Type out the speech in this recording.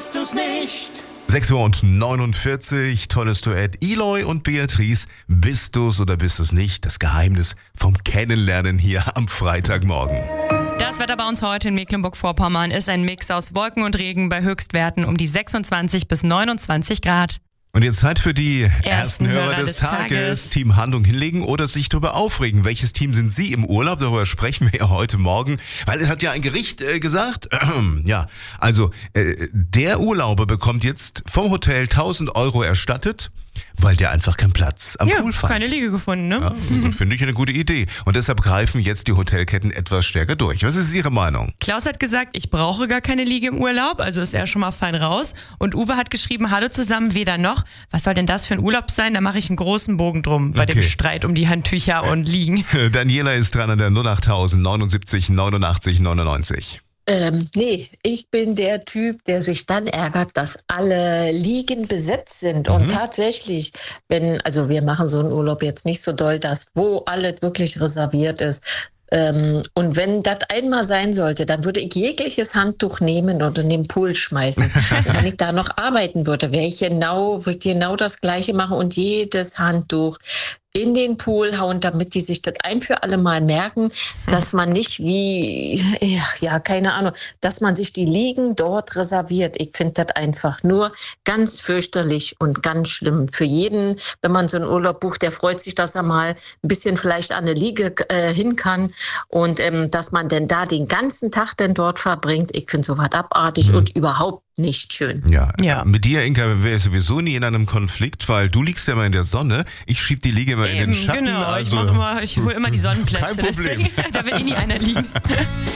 bist du's nicht. 6:49 Uhr, tolles Duett. Eloy und Beatrice, bist du's oder bist du's nicht? Das Geheimnis vom Kennenlernen hier am Freitagmorgen. Das Wetter bei uns heute in Mecklenburg-Vorpommern ist ein Mix aus Wolken und Regen bei Höchstwerten um die 26 bis 29 Grad. Und jetzt Zeit für die ersten Hörer des Tages. Team Handlung hinlegen oder sich darüber aufregen. Welches Team sind Sie im Urlaub? Darüber sprechen wir ja heute Morgen. Weil es hat ja ein Gericht gesagt. Der Urlauber bekommt jetzt vom Hotel 1.000 Euro erstattet, weil der einfach keinen Platz am Pool fand. Keine Liege gefunden, ne? Ja, finde ich eine gute Idee. Und deshalb greifen jetzt die Hotelketten etwas stärker durch. Was ist Ihre Meinung? Klaus hat gesagt, ich brauche gar keine Liege im Urlaub, also ist er schon mal fein raus. Und Uwe hat geschrieben, hallo zusammen, weder noch. Was soll denn das für ein Urlaub sein? Da mache ich einen großen Bogen drum bei dem Streit um die Handtücher und Liegen. Daniela ist dran an der 08000 79 89 99. Ich bin der Typ, der sich dann ärgert, dass alle Liegen besetzt sind. Und tatsächlich, wir machen so einen Urlaub jetzt nicht so doll, dass wo alles wirklich reserviert ist. Und wenn das einmal sein sollte, dann würde ich jegliches Handtuch nehmen und in den Pool schmeißen. Und wenn ich da noch arbeiten würde, würde ich genau das Gleiche machen und jedes Handtuch in den Pool hauen, damit die sich das ein für alle Mal merken, dass man nicht dass man sich die Liegen dort reserviert. Ich finde das einfach nur ganz fürchterlich und ganz schlimm. Für jeden, wenn man so einen Urlaub bucht, der freut sich, dass er mal ein bisschen vielleicht an eine Liege hin kann und dass man denn da den ganzen Tag denn dort verbringt. Ich finde sowas abartig und überhaupt nicht schön. Ja. Mit dir, Inka, wäre ich sowieso nie in einem Konflikt, weil du liegst ja immer in der Sonne, ich schieb die Liege immer in den Schatten. Genau, also ich hole immer die Sonnenplätze. Kein Problem. Deswegen, da will nie einer liegen.